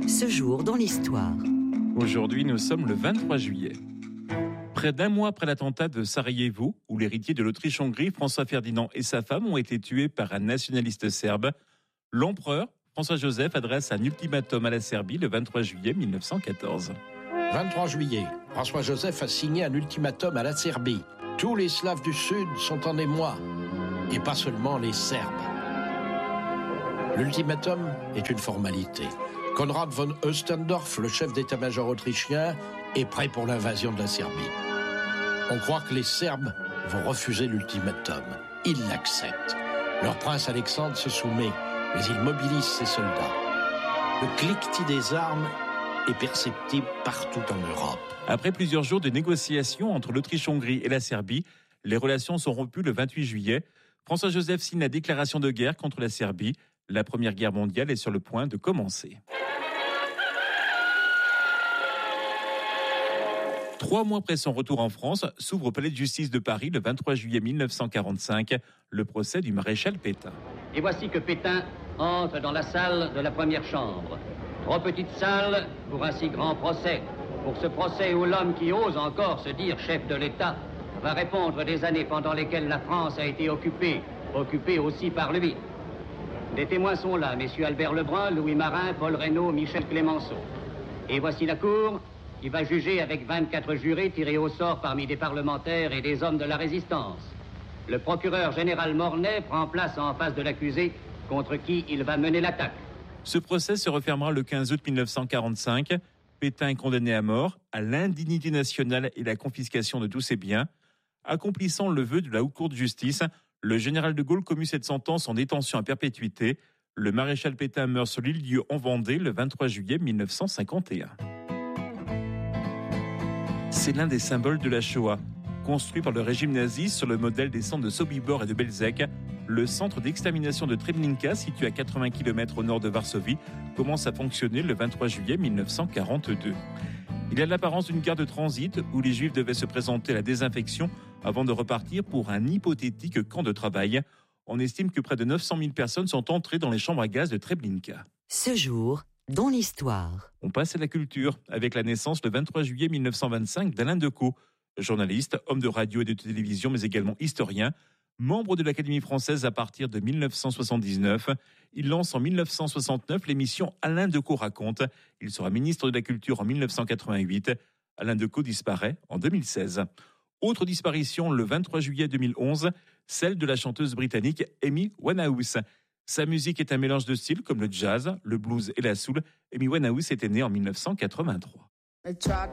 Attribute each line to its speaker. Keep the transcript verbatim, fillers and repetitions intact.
Speaker 1: Ce jour dans l'histoire.
Speaker 2: Aujourd'hui, nous sommes le vingt-trois juillet. Près d'un mois après l'attentat de Sarajevo, où l'héritier de l'Autriche-Hongrie, François Ferdinand, et sa femme ont été tués par un nationaliste serbe, l'empereur François-Joseph adresse un ultimatum à la Serbie le vingt-trois juillet mille neuf cent quatorze.
Speaker 3: vingt-trois juillet, François-Joseph a signé un ultimatum à la Serbie. Tous les Slaves du Sud sont en émoi, et pas seulement les Serbes. L'ultimatum est une formalité. Konrad von Oestendorf, le chef d'état-major autrichien, est prêt pour l'invasion de la Serbie. On croit que les Serbes vont refuser l'ultimatum. Ils l'acceptent. Leur prince Alexandre se soumet, mais il mobilise ses soldats. Le cliquetis des armes est perceptible partout en Europe.
Speaker 2: Après plusieurs jours de négociations entre l'Autriche-Hongrie et la Serbie, les relations sont rompues le vingt-huit juillet. François-Joseph signe la déclaration de guerre contre la Serbie. La Première Guerre mondiale est sur le point de commencer. Trois mois après son retour en France, s'ouvre au Palais de justice de Paris le vingt-trois juillet mille neuf cent quarante-cinq, le procès du maréchal Pétain.
Speaker 4: Et voici que Pétain entre dans la salle de la première chambre. Trop petite salle pour un si grand procès. Pour ce procès où l'homme qui ose encore se dire chef de l'État va répondre des années pendant lesquelles la France a été occupée, occupée aussi par lui. Les témoins sont là, messieurs Albert Lebrun, Louis Marin, Paul Reynaud, Michel Clémenceau. Et voici la cour qui va juger avec vingt-quatre jurés tirés au sort parmi des parlementaires et des hommes de la résistance. Le procureur général Mornay prend place en face de l'accusé contre qui il va mener l'attaque.
Speaker 2: Ce procès se refermera le quinze août mille neuf cent quarante-cinq. Pétain est condamné à mort, à l'indignité nationale et la confiscation de tous ses biens. Accomplissant le vœu de la Haute Cour de justice, le général de Gaulle commut cette sentence en détention à perpétuité. Le maréchal Pétain meurt sur l'île Dieu en Vendée le vingt-trois juillet mille neuf cent cinquante et un. C'est l'un des symboles de la Shoah. Construit par le régime nazi sur le modèle des centres de Sobibor et de Belzec, le centre d'extermination de Treblinka, situé à quatre-vingts kilomètres au nord de Varsovie, commence à fonctionner le vingt-trois juillet mille neuf cent quarante-deux. Il a l'apparence d'une gare de transit où les Juifs devaient se présenter à la désinfection avant de repartir pour un hypothétique camp de travail. On estime que près de neuf cent mille personnes sont entrées dans les chambres à gaz de Treblinka.
Speaker 1: Ce jour dans l'histoire.
Speaker 2: On passe à la culture avec la naissance le vingt-trois juillet mille neuf cent vingt-cinq d'Alain Decaux, journaliste, homme de radio et de télévision, mais également historien. Membre de l'Académie française à partir de mille neuf cent soixante-dix-neuf, il lance en mille neuf cent soixante-neuf l'émission Alain Decaux raconte. Il sera ministre de la Culture en mille neuf cent quatre-vingt-huit. Alain Decaux disparaît en deux mille seize. Autre disparition le vingt-trois juillet deux mille onze, celle de la chanteuse britannique Amy Winehouse. Sa musique est un mélange de styles comme le jazz, le blues et la soul. Amy Winehouse était née en mille neuf cent quatre-vingt-trois.
Speaker 5: They tried